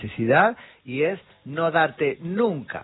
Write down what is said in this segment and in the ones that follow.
necesidad, y es no darte nunca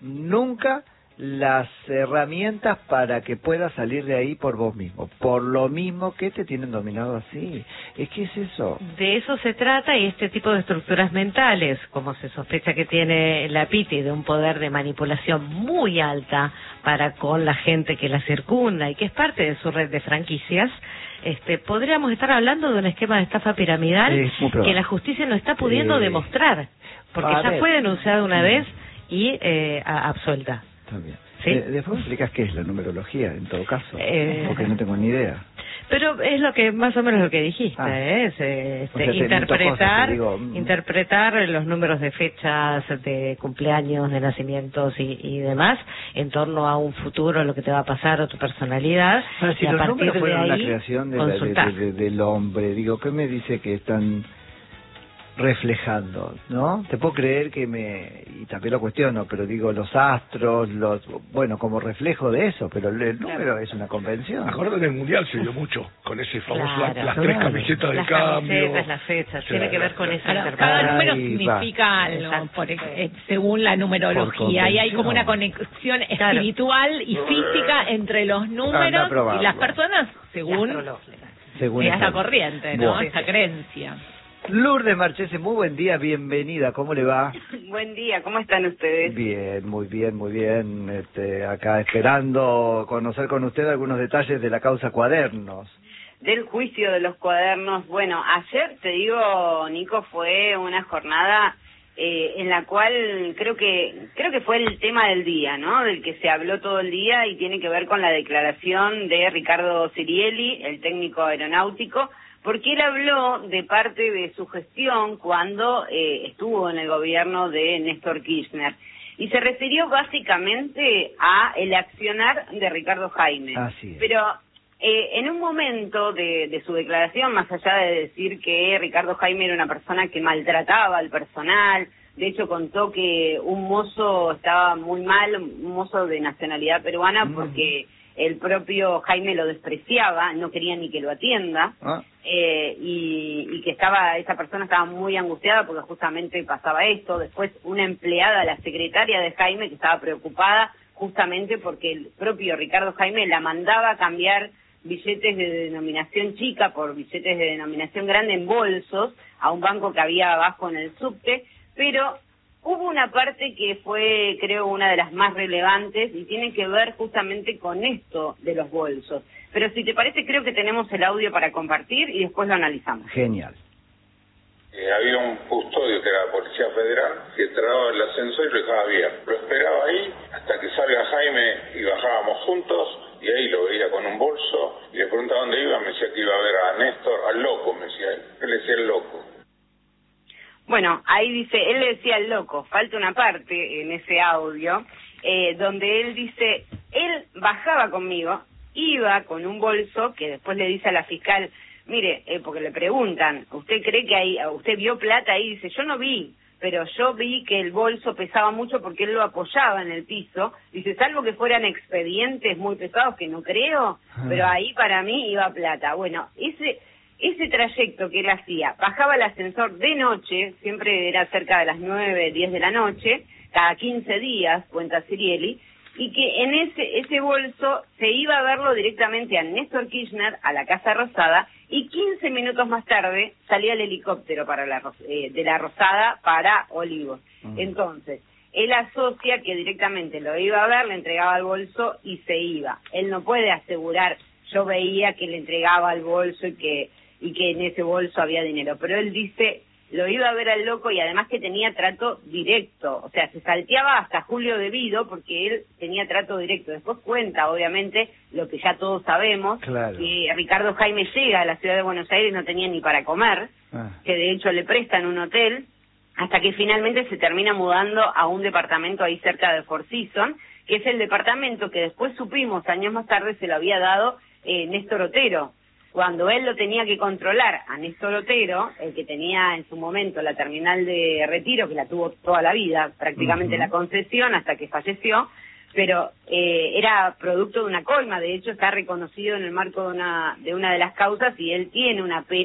las herramientas para que puedas salir de ahí por vos mismo, por lo mismo que te tienen dominado así. Es que es eso. De eso se trata, y este tipo de estructuras mentales, como se sospecha que tiene la Piti, de un poder de manipulación muy alta para con la gente que la circunda y que es parte de su red de franquicias, podríamos estar hablando de un esquema de estafa piramidal que la justicia no está pudiendo demostrar, porque ya fue denunciada una vez y absuelta. También. ¿Sí? Después explicas qué es la numerología, en todo caso, porque no tengo ni idea. Pero es lo que más o menos lo que dijiste, o sea, interpretar los números de fechas de cumpleaños, de nacimientos y demás en torno a un futuro, lo que te va a pasar o tu personalidad. Si y los a números partir fueron de una ahí, creación del hombre, ¿qué me dice que están reflejando, no? Te puedo creer y también lo cuestiono, pero digo, los astros, como reflejo de eso, pero el número es una convención. Acuérdate que en el Mundial se dio mucho, con ese famoso, las tres camisetas de las cambio. Camisetas, las fechas, tiene que ver con esa interpretación. Cada número significa algo, según la numerología, y hay como una conexión espiritual y física entre los números y las personas, según esta corriente, ¿no? Esta creencia. Lourdes Marchese, muy buen día, bienvenida, ¿cómo le va? Buen día, ¿cómo están ustedes? Bien, muy bien, muy bien. Acá esperando conocer con usted algunos detalles de la causa Cuadernos. Del juicio de los cuadernos. Bueno, ayer, te digo, Nico, fue una jornada en la cual creo que fue el tema del día, ¿no? Del que se habló todo el día, y tiene que ver con la declaración de Ricardo Sirielli, el técnico aeronáutico, porque él habló de parte de su gestión cuando estuvo en el gobierno de Néstor Kirchner, y se refirió básicamente a el accionar de Ricardo Jaime. Así es. Pero en un momento de su declaración, más allá de decir que Ricardo Jaime era una persona que maltrataba al personal, de hecho contó que un mozo estaba muy mal, un mozo de nacionalidad peruana, porque el propio Jaime lo despreciaba, no quería ni que lo atienda, y que esa persona estaba muy angustiada porque justamente pasaba esto. Después una empleada, la secretaria de Jaime, que estaba preocupada justamente porque el propio Ricardo Jaime la mandaba a cambiar billetes de denominación chica por billetes de denominación grande en bolsos a un banco que había abajo en el subte, pero hubo una parte que fue, creo, una de las más relevantes y tiene que ver justamente con esto de los bolsos. Pero si te parece, creo que tenemos el audio para compartir y después lo analizamos. Genial. Había un custodio que era la Policía Federal que entraba el ascensor y lo dejaba abierto. Lo esperaba ahí hasta que salga Jaime y bajábamos juntos, y ahí lo veía con un bolso y le preguntaba dónde iba. Me decía que iba a ver a Néstor, al loco, me decía él. Él le decía el loco. Bueno, ahí dice, él le decía el loco. Falta una parte en ese audio donde él dice, él bajaba conmigo, iba con un bolso que después le dice a la fiscal, mire, porque le preguntan, ¿usted cree que usted vio plata ahí? Dice, yo no vi, pero yo vi que el bolso pesaba mucho porque él lo apoyaba en el piso. Dice, salvo que fueran expedientes muy pesados, que no creo, pero ahí para mí iba plata. Bueno, ese trayecto que él hacía, bajaba el ascensor de noche, siempre era cerca de las 9, 10 de la noche, cada 15 días, cuenta Sirielli, y que en ese bolso se iba a verlo directamente a Néstor Kirchner, a la Casa Rosada, y 15 minutos más tarde salía el helicóptero de la Rosada para Olivos. Entonces, él asocia que directamente lo iba a ver, le entregaba el bolso y se iba. Él no puede asegurar, yo veía que le entregaba el bolso y que en ese bolso había dinero, pero él dice, lo iba a ver al loco, y además que tenía trato directo, o sea, se salteaba hasta Julio Devido porque él tenía trato directo. Después cuenta, obviamente, lo que ya todos sabemos, que Ricardo Jaime llega a la ciudad de Buenos Aires y no tenía ni para comer, que de hecho le prestan un hotel, hasta que finalmente se termina mudando a un departamento ahí cerca de Four Seasons, que es el departamento que después supimos, años más tarde, se lo había dado Néstor Otero. Cuando él lo tenía que controlar a Néstor Otero, el que tenía en su momento la terminal de Retiro, que la tuvo toda la vida, prácticamente la concesión hasta que falleció, pero era producto de una coima. De hecho está reconocido en el marco de una de las causas, y él tiene una pena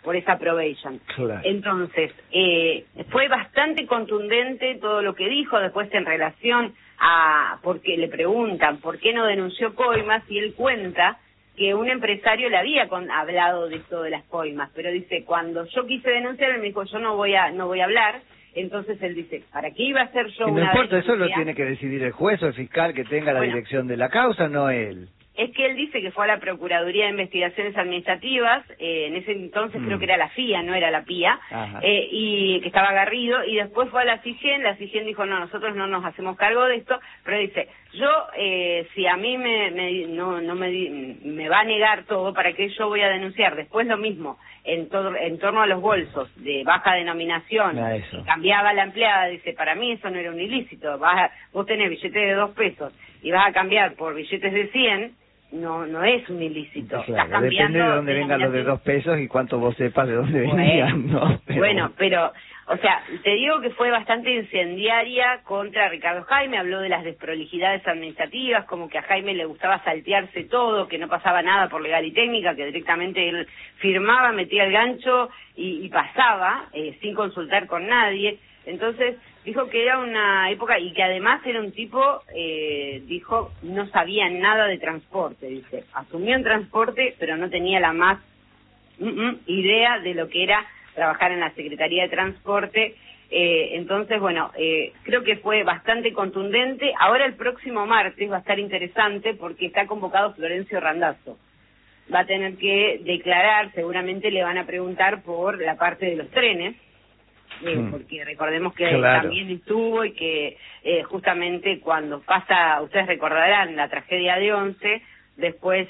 por esa probation. Claro. Entonces, fue bastante contundente todo lo que dijo, después en relación a, porque le preguntan por qué no denunció coimas, y él cuenta que un empresario le había hablado de esto de las coimas, pero dice, cuando yo quise denunciar, él me dijo, yo no voy a hablar. Entonces él dice, ¿para qué iba a hacer yo no una importa, denuncia? eso lo tiene que decidir el juez o el fiscal que tenga la dirección de la causa, no él. Es que él dice que fue a la Procuraduría de Investigaciones Administrativas, en ese entonces creo que era la FIA, no era la PIA, y que estaba Garrido, y después fue a la CIGEN dijo, no, nosotros no nos hacemos cargo de esto, pero dice, yo, si a mí me va a negar todo, ¿para qué yo voy a denunciar? Después lo mismo, en torno a los bolsos de baja denominación, que cambiaba la empleada, dice, para mí eso no era un ilícito, vos tenés billetes de 2 pesos y vas a cambiar por billetes de 100, no es un ilícito. Claro, depende de dónde vengan los de 2 pesos y cuánto vos sepas de dónde venían, ¿no? Pero, o sea, te digo que fue bastante incendiaria contra Ricardo Jaime, habló de las desprolijidades administrativas, como que a Jaime le gustaba saltearse todo, que no pasaba nada por legal y técnica, que directamente él firmaba, metía el gancho y pasaba, sin consultar con nadie. Entonces, dijo que era una época y que además era un tipo, dijo, no sabía nada de transporte, dice, asumió en transporte, pero no tenía la más idea de lo que era trabajar en la Secretaría de Transporte. Entonces, bueno, creo que fue bastante contundente. Ahora el próximo martes va a estar interesante porque está convocado Florencio Randazzo. Va a tener que declarar, seguramente le van a preguntar por la parte de los trenes, porque recordemos que también estuvo y que justamente cuando pasa, ustedes recordarán la tragedia de Once, después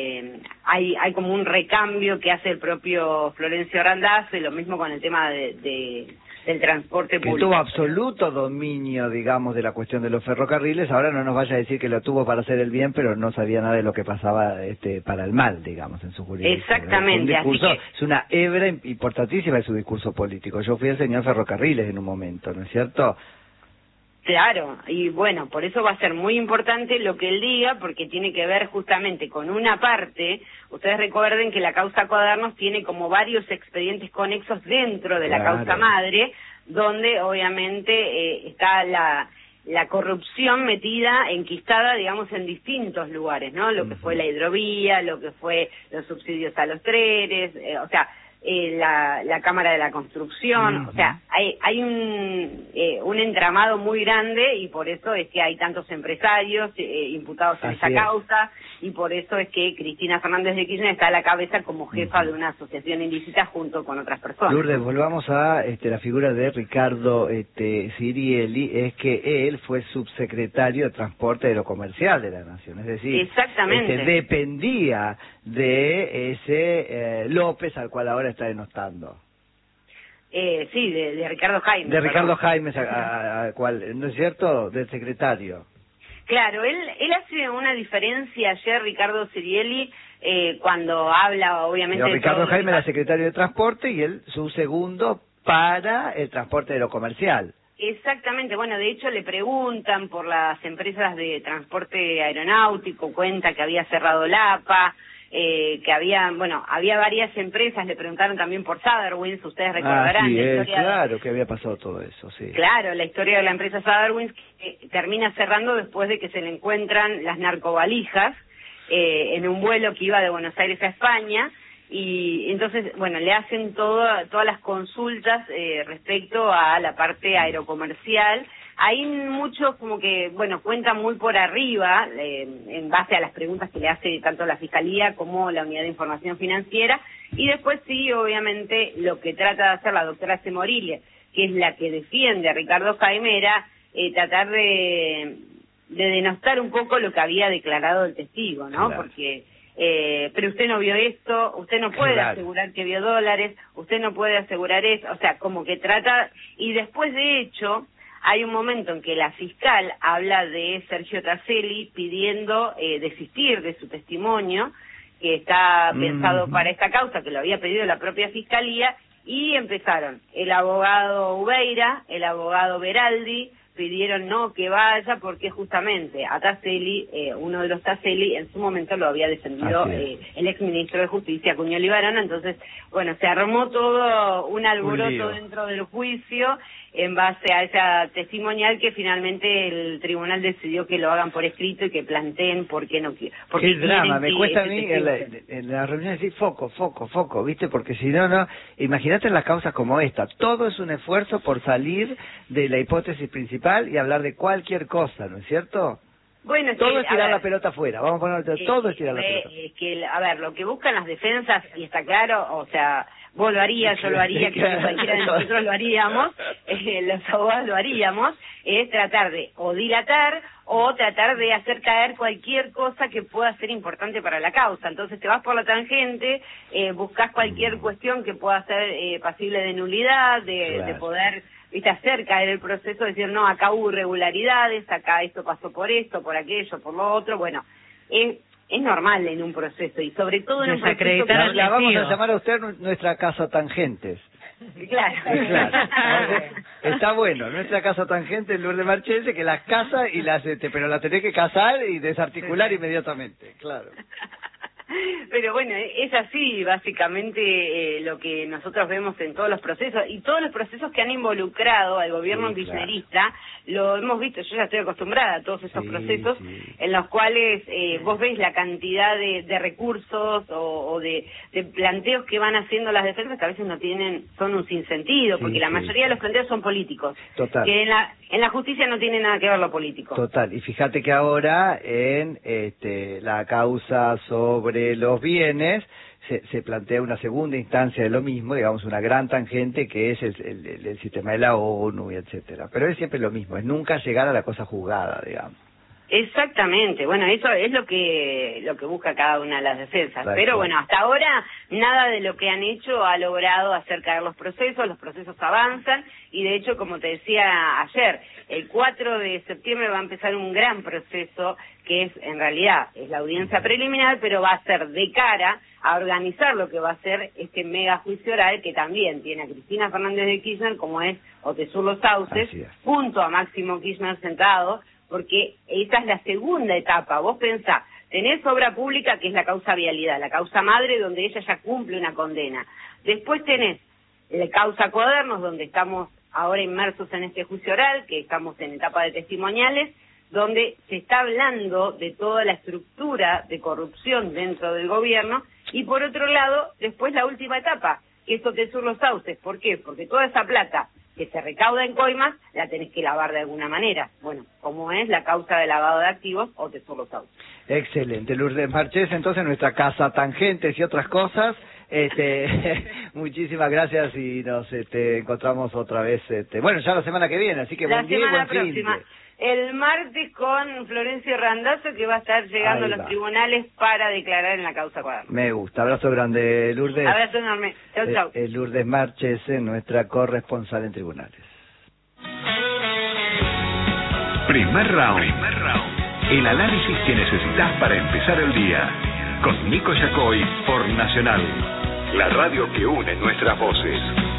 hay como un recambio que hace el propio Florencio Randazzo, y lo mismo con el tema del transporte público. Que tuvo absoluto dominio, digamos, de la cuestión de los ferrocarriles. Ahora no nos vaya a decir que lo tuvo para hacer el bien, pero no sabía nada de lo que pasaba para el mal, digamos, en su jurisdicción. Exactamente. Es una hebra importantísima de su discurso político. Yo fui el señor Ferrocarriles en un momento, ¿no es cierto? Claro, y bueno, por eso va a ser muy importante lo que él diga, porque tiene que ver justamente con una parte. Ustedes recuerden que la causa Cuadernos tiene como varios expedientes conexos dentro de la causa madre, donde obviamente está la corrupción metida, enquistada, digamos, en distintos lugares, ¿no? Lo que fue la hidrovía, lo que fue los subsidios a los trenes, o sea, la Cámara de la Construcción, o sea, hay un entramado muy grande, y por eso es que hay tantos empresarios imputados en esta causa, y por eso es que Cristina Fernández de Kirchner está a la cabeza como jefa de una asociación ilícita junto con otras personas. Lourdes, volvamos a la figura de Ricardo Sirielli. Es que él fue subsecretario de Transporte de lo Comercial de la Nación, es decir, exactamente, dependía de ese López al cual ahora está denostando. Sí, de Ricardo Jaime. De Ricardo Jaime, al cual, ¿no es cierto?, del secretario. Claro, él hace una diferencia ayer, Ricardo Sirielli, cuando habla, obviamente... Pero Ricardo Jaime era secretario de Transporte y él su segundo para el transporte de lo comercial. Exactamente, bueno, de hecho le preguntan por las empresas de transporte aeronáutico, cuenta que había cerrado la APA, que había varias empresas, le preguntaron también por Soderwins, ustedes recordarán. Claro que había pasado todo eso, sí. Claro, la historia de la empresa Soderwins que termina cerrando después de que se le encuentran las narcovalijas en un vuelo que iba de Buenos Aires a España, y entonces, bueno, le hacen todas las consultas respecto a la parte aerocomercial. Hay muchos como que, bueno, cuentan muy por arriba, en base a las preguntas que le hace tanto la Fiscalía como la Unidad de Información Financiera, y después sí, obviamente, lo que trata de hacer la doctora Semorilia, que es la que defiende a Ricardo Jaime, era tratar de denostar un poco lo que había declarado el testigo, ¿no? Claro. Porque... pero usted no vio esto, usted no puede asegurar que vio dólares, usted no puede asegurar eso, o sea, como que trata, y después de hecho, hay un momento en que la fiscal habla de Sergio Taselli pidiendo desistir de su testimonio, que está pensado para esta causa, que lo había pedido la propia fiscalía, y empezaron el abogado Ubeira, el abogado Beraldi, pidieron no que vaya porque justamente a Tacelli, uno de los Tacelli, en su momento lo había defendido el exministro de Justicia, Cuño Libarona. Entonces, bueno, se armó todo un alboroto dentro del juicio en base a esa testimonial que finalmente el tribunal decidió que lo hagan por escrito y que planteen por qué no quieren. Qué drama, me cuesta a mí en la reunión decir foco, ¿viste? Porque si no, imagínate en las causas como esta, todo es un esfuerzo por salir de la hipótesis principal y hablar de cualquier cosa, ¿no es cierto? Bueno, todo es tirar la pelota afuera, vamos a poner todo es tirar la pelota. A ver, lo que buscan las defensas, y está claro, o sea, vos lo harías, yo lo haría, que cualquiera de nosotros lo haríamos, los abogados lo haríamos, es tratar de o dilatar o tratar de hacer caer cualquier cosa que pueda ser importante para la causa. Entonces te vas por la tangente, buscas cualquier cuestión que pueda ser pasible de nulidad, de poder, viste, hacer caer el proceso, decir, no, acá hubo irregularidades, acá esto pasó por esto, por aquello, por lo otro. Bueno, es normal en un proceso, y sobre todo en un proceso que la vamos a llamar a usted nuestra casa tangentes. Claro. Está bueno, nuestra casa tangente en Lourdes Marchese, que las casa y las pero la tenés que casar y desarticular inmediatamente, claro. Pero bueno, es así básicamente lo que nosotros vemos en todos los procesos, y todos los procesos que han involucrado al gobierno kirchnerista, lo hemos visto. Yo ya estoy acostumbrada a todos esos procesos en los cuales vos ves la cantidad de recursos o de planteos que van haciendo las defensas, que a veces son un sinsentido, porque la mayoría de los planteos son políticos. Total. Que en la justicia no tiene nada que ver lo político. Total, y fíjate que ahora en la causa sobre los bienes se plantea una segunda instancia de lo mismo, digamos una gran tangente que es el sistema de la ONU y etcétera, pero es siempre lo mismo, es nunca llegar a la cosa juzgada, digamos. Exactamente, bueno, eso es lo que busca cada una de las defensas, pero bueno, hasta ahora nada de lo que han hecho ha logrado hacer caer los procesos avanzan, y de hecho, como te decía ayer, el 4 de septiembre va a empezar un gran proceso que en realidad es la audiencia preliminar, pero va a ser de cara a organizar lo que va a ser este mega juicio oral, que también tiene a Cristina Fernández de Kirchner, como es Otesur Los Sauces, junto a Máximo Kirchner sentado, porque esa es la segunda etapa. Vos pensá, tenés obra pública, que es la causa vialidad, la causa madre, donde ella ya cumple una condena. Después tenés la causa cuadernos, donde estamos ahora inmersos en este juicio oral, que estamos en etapa de testimoniales, donde se está hablando de toda la estructura de corrupción dentro del gobierno, y por otro lado, después la última etapa, que es Otesur Los Sauces. ¿Por qué? Porque toda esa plata que se recauda en coimas, la tenés que lavar de alguna manera. Bueno, como es la causa de lavado de activos, Otesur Los Sauces. Excelente, Lourdes Marchese, entonces nuestra casa tangentes y otras cosas. Muchísimas gracias, y nos encontramos otra vez, bueno, ya la semana que viene, así que buen día y buen fin. El martes con Florencio Randazzo, que va a estar llegando a los tribunales para declarar en la causa cuaderno. Me gusta. Abrazo grande, Lourdes. Abrazo enorme. Chau, chau. Lourdes Marchese, nuestra corresponsal en tribunales. Primer round. El análisis que necesitas para empezar el día. Con Nico Yacoy por Nacional. La radio que une nuestras voces.